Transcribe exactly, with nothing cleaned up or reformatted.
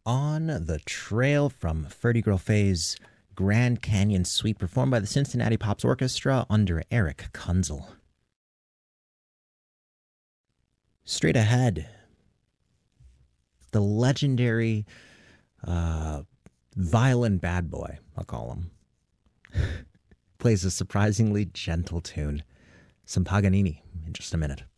On the Trail from Ferdy Girl Faye's Grand Canyon Suite, performed by the Cincinnati Pops Orchestra under Eric Kunzel. Straight ahead, the legendary uh, violin bad boy, I'll call him, plays a surprisingly gentle tune. Some Paganini in just a minute.